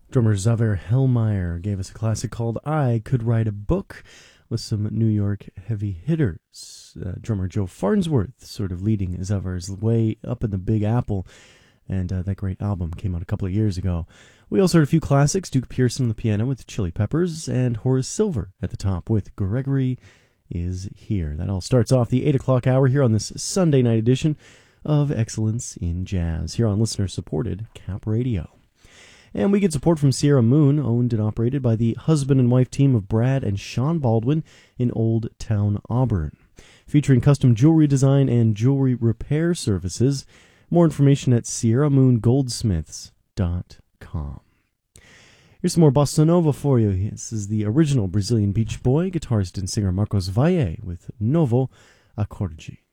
Drummer Xavier Hellmeyer gave us a classic called I Could Write a Book with some New York heavy hitters. Drummer Joe Farnsworth sort of leading Xavier's way up in the Big Apple, and that great album came out a couple of years ago. We also heard a few classics, Duke Pearson on the piano with Chili Peppers, and Horace Silver at the top with Gregory Is Here. That all starts off the 8 o'clock hour here on this Sunday night edition of Excellence in Jazz, here on listener-supported Cap Radio. And we get support from Sierra Moon, owned and operated by the husband and wife team of Brad and Sean Baldwin in Old Town Auburn. Featuring custom jewelry design and jewelry repair services. More information at sierramoongoldsmiths.com. Here's some more bossa nova for you. This is the original Brazilian Beach Boy, guitarist and singer Marcos Valle with Novo Acorde.